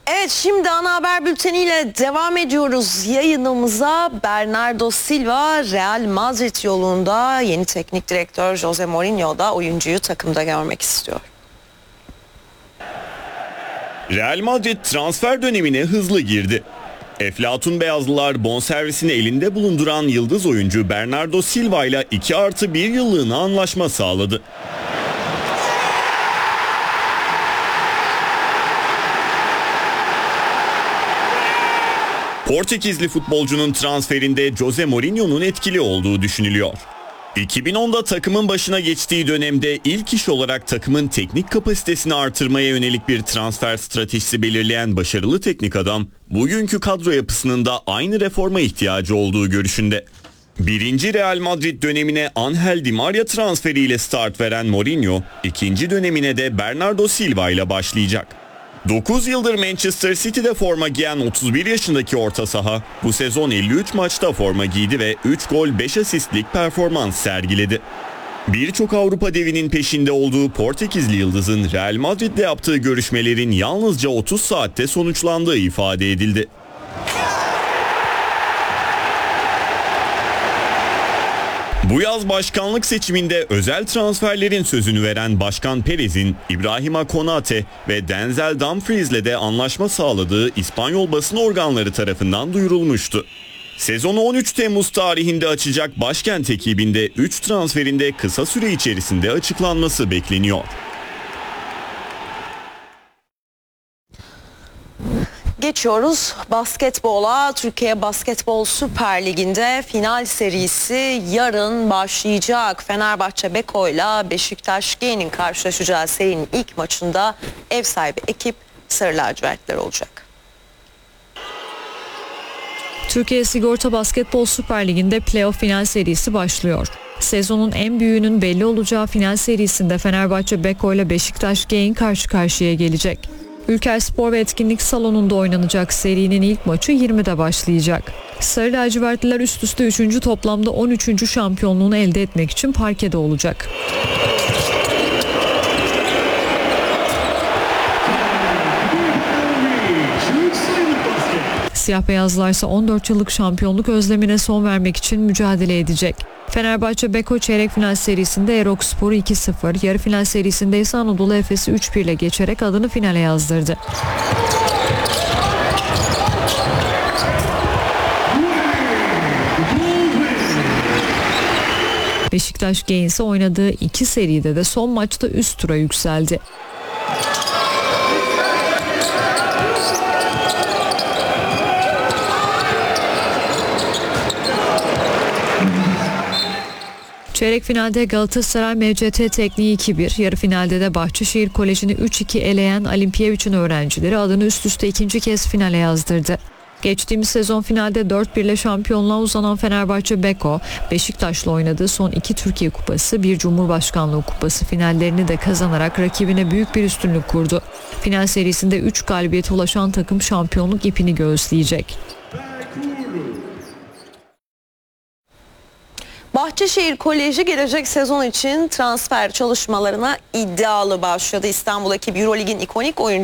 Evet, şimdi ana haber bülteniyle devam ediyoruz yayınımıza. Bernardo Silva Real Madrid yolunda, yeni teknik direktör Jose Mourinho da oyuncuyu takımda görmek istiyor. Real Madrid transfer dönemine hızlı girdi. Eflatun Beyazlılar bonservisini elinde bulunduran yıldız oyuncu Bernardo Silva ile 2+1 yıllığına anlaşma sağladı. Portekizli futbolcunun transferinde Jose Mourinho'nun etkili olduğu düşünülüyor. 2010'da takımın başına geçtiği dönemde ilk iş olarak takımın teknik kapasitesini artırmaya yönelik bir transfer stratejisi belirleyen başarılı teknik adam, bugünkü kadro yapısının da aynı reforma ihtiyacı olduğu görüşünde. Birinci Real Madrid dönemine Angel Di Maria transferiyle start veren Mourinho, ikinci dönemine de Bernardo Silva ile başlayacak. 9 yıldır Manchester City'de forma giyen 31 yaşındaki orta saha bu sezon 53 maçta forma giydi ve 3 gol 5 asistlik performans sergiledi. Birçok Avrupa devinin peşinde olduğu Portekizli yıldızın Real Madrid'le yaptığı görüşmelerin yalnızca 30 saatte sonuçlandığı ifade edildi. Bu yaz başkanlık seçiminde özel transferlerin sözünü veren Başkan Perez'in İbrahima Konate ve Denzel Dumfries'le de anlaşma sağladığı İspanyol basın organları tarafından duyurulmuştu. Sezonu 13 Temmuz tarihinde açacak başkent ekibinde 3 transferinde kısa süre içerisinde açıklanması bekleniyor. Geçiyoruz basketbola. Türkiye Basketbol Süper Ligi'nde final serisi yarın başlayacak. Fenerbahçe Beko ile Beşiktaş Genç'in karşılaşacağı serinin ilk maçında ev sahibi ekip Sarı Lacivertler olacak. Türkiye Sigorta Basketbol Süper Ligi'nde playoff final serisi başlıyor. Sezonun en büyüğünün belli olacağı final serisinde Fenerbahçe Beko ile Beşiktaş Genç karşı karşıya gelecek. Ülker Spor ve Etkinlik Salonu'nda oynanacak serinin ilk maçı 20'de başlayacak. Sarı lacivertliler üst üste 3. toplamda 13. şampiyonluğunu elde etmek için parkede olacak. Siyah beyazlar ise 14 yıllık şampiyonluk özlemine son vermek için mücadele edecek. Fenerbahçe Beko çeyrek final serisinde Erokspor'u 2-0, yarı final serisinde ise Anadolu Efes'i 3-1 ile geçerek adını finale yazdırdı. Beşiktaş Genç ise oynadığı 2 seride de son maçta üst tura yükseldi. Çeyrek finalde Galatasaray MCT Tekniği 2-1, yarı finalde de Bahçeşehir Koleji'ni 3-2 eleyen Olimpiyevic'in öğrencileri adını üst üste ikinci kez finale yazdırdı. Geçtiğimiz sezon finalde 4-1 ile şampiyonluğa uzanan Fenerbahçe Beko, Beşiktaş'la oynadığı son 2 Türkiye Kupası, 1 Cumhurbaşkanlığı Kupası finallerini de kazanarak rakibine büyük bir üstünlük kurdu. Final serisinde 3 galibiyete ulaşan takım şampiyonluk ipini göğüsleyecek. Bahçeşehir Koleji gelecek sezon için transfer çalışmalarına iddialı başladı. İstanbul ekibi Eurolig'in ikonik oyuncusu